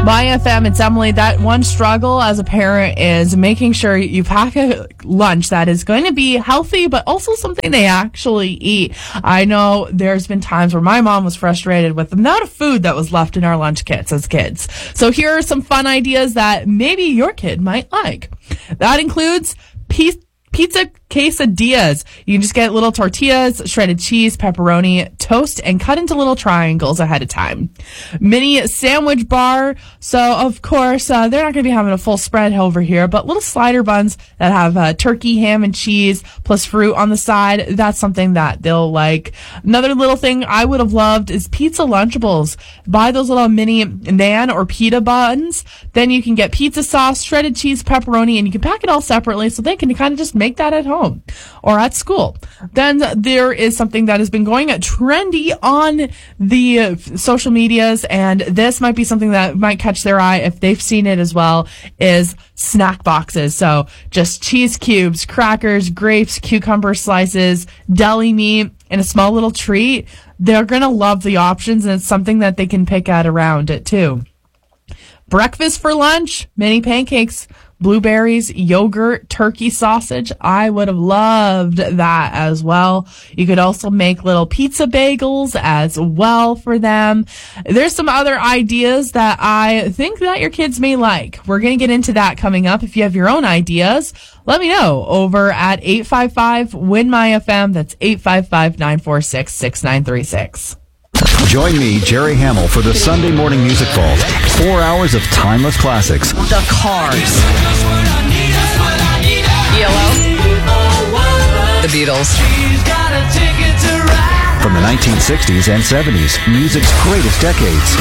My FM, it's Emily. That one struggle as a parent is making sure you pack a lunch that is going to be healthy, but also something they actually eat. I know there's been times where my mom was frustrated with the amount of food that was left in our lunch kits as kids. So here are some fun ideas that maybe your kid might like. That includes pizza quesadillas. You can just get little tortillas, shredded cheese, pepperoni, toast, and cut into little triangles ahead of time. Mini sandwich bar. So, of course, they're not going to be having a full spread over here, but little slider buns that have turkey, ham, and cheese, plus fruit on the side. That's something that they'll like. Another little thing I would have loved is pizza Lunchables. Buy those little mini naan or pita buns. Then you can get pizza sauce, shredded cheese, pepperoni, and you can pack it all separately so they can kind of just make that at home or at school. Then there is something that has been going trendy on the social medias, and this might be something that might catch their eye if they've seen it as well, is snack boxes. So just cheese cubes, crackers, grapes, cucumber slices, deli meat, and a small little treat. They're going to love the options, and it's something that they can pick at around it too. Breakfast for lunch, mini pancakes, blueberries, yogurt, turkey sausage. I would have loved that as well. You could also make little pizza bagels as well for them. There's some other ideas that I think that your kids may like. We're going to get into that coming up. If you have your own ideas, let me know over at 855-WIN-MY-FM. That's 855-946-6936. Join me, Jerry Hamill, for the Sunday Morning Music Vault. 4 hours of timeless classics. The Cars. ELO. The Beatles. From the 1960s and 70s, music's greatest decades.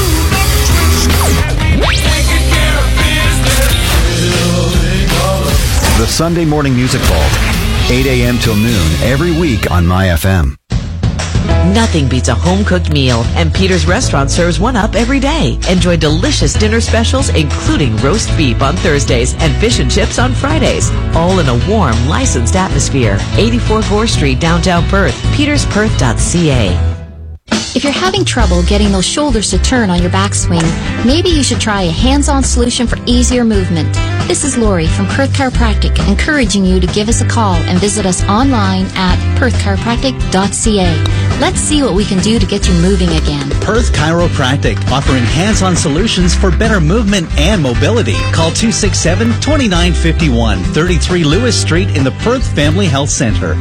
The Sunday Morning Music Vault. 8 a.m. till noon every week on My FM. Nothing beats a home-cooked meal, and Peter's Restaurant serves one up every day. Enjoy delicious dinner specials, including roast beef on Thursdays and fish and chips on Fridays, all in a warm, licensed atmosphere. 84 Gore Street, downtown Perth. petersperth.ca. If you're having trouble getting those shoulders to turn on your backswing, maybe you should try a hands-on solution for easier movement. This is Lori from Perth Chiropractic, encouraging you to give us a call and visit us online at perthchiropractic.ca. Let's see what we can do to get you moving again. Perth Chiropractic, offering hands-on solutions for better movement and mobility. Call 267-2951, 33 Lewis Street in the Perth Family Health Center.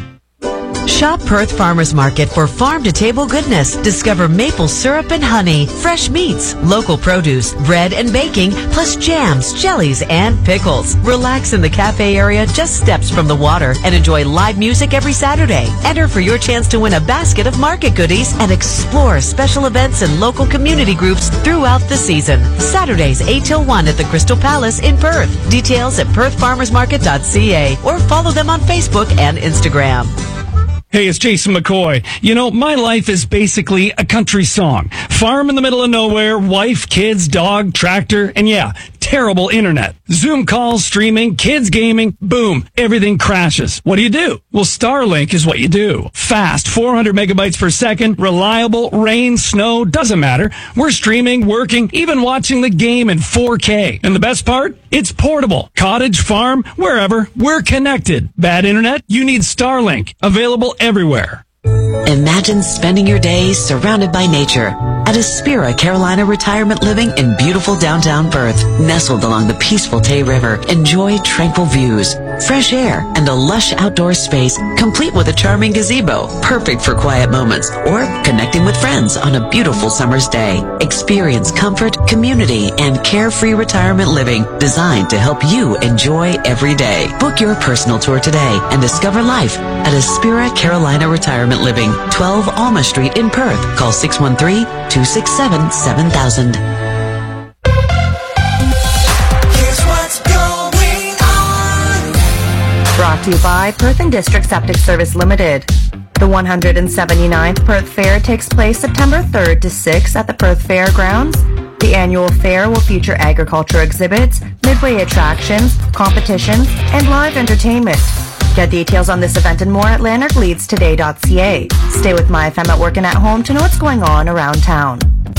Shop Perth Farmers Market for farm-to-table goodness. Discover maple syrup and honey, fresh meats, local produce, bread and baking, plus jams, jellies, and pickles. Relax in the cafe area just steps from the water and enjoy live music every Saturday. Enter for your chance to win a basket of market goodies and explore special events and local community groups throughout the season. Saturdays 8 till 1 at the Crystal Palace in Perth. Details at perthfarmersmarket.ca or follow them on Facebook and Instagram. Hey, it's Jason McCoy. You know, my life is basically a country song. Farm in the middle of nowhere, wife, kids, dog, tractor, and yeah, terrible internet. Zoom calls, streaming, kids gaming, boom, everything crashes. What do? Well, Starlink is what you do. Fast, 400 megabytes per second, reliable, rain, snow, doesn't matter. We're streaming, working, even watching the game in 4K. And the best part? It's portable. Cottage, farm, wherever, we're connected. Bad internet? You need Starlink. Available everywhere. Imagine spending your days surrounded by nature at Aspira Carolina Retirement Living in beautiful downtown Perth. Nestled along the peaceful Tay River, enjoy tranquil views, fresh air, and a lush outdoor space complete with a charming gazebo, perfect for quiet moments or connecting with friends on a beautiful summer's day. Experience comfort, community, and carefree retirement living designed to help you enjoy every day. Book your personal tour today and discover life at Aspira Carolina Retirement Living, 12 Alma Street in Perth. Call 613-267-7000. Brought to you by Perth and District Septic Service Limited. The 179th Perth Fair takes place September 3rd to 6th at the Perth Fairgrounds. The annual fair will feature agriculture exhibits, midway attractions, competitions, and live entertainment. Get details on this event and more at lanarkleadstoday.ca. Stay with My FM at work and at home to know what's going on around town.